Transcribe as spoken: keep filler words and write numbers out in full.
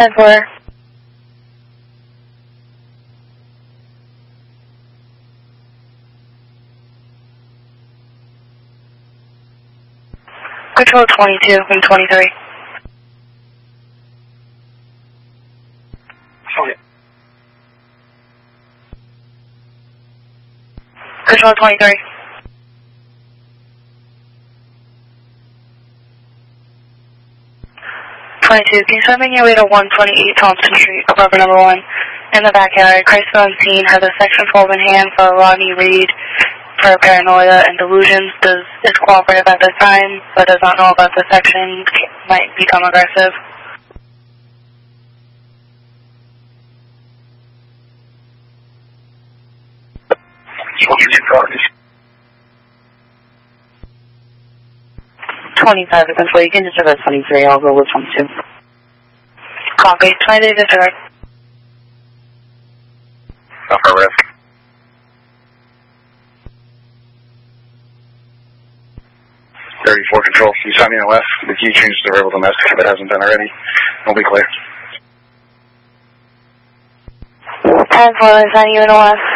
ten four. Control twenty-two from twenty-three. Okay. Control twenty-three. twenty-two, can you send me your way to one twenty-eight Thompson Street, apartment number one, in the backyard, Christville on scene, has a section twelve in hand for Rodney Reed for paranoia and delusions, does is cooperative at this time, but does not know about the section, might become aggressive. twenty-five, essentially. You can just have a twenty-three. I'll go with twenty-two. Copy. twenty-two disregard. Upper risk. thirty-four control. You sign me on left. The key changes to verbal domestic if it hasn't been already. We'll be clear. ten four, signing you in the left.